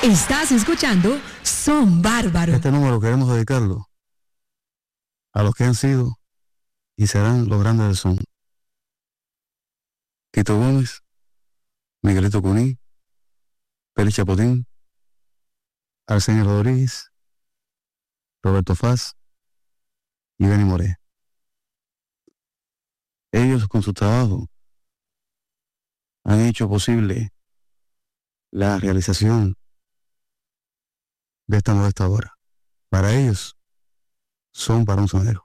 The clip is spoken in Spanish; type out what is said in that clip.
Estás escuchando Son Bárbaros. Este número queremos dedicarlo a los que han sido y serán los grandes del son. Tito Gómez, Miguelito Cuní, Félix Chapotín, Arsenio Rodríguez, Roberto Faz y Benny Moré. Ellos con su trabajo han hecho posible la realización de esta modesta obra. Para ellos, son para un sonero.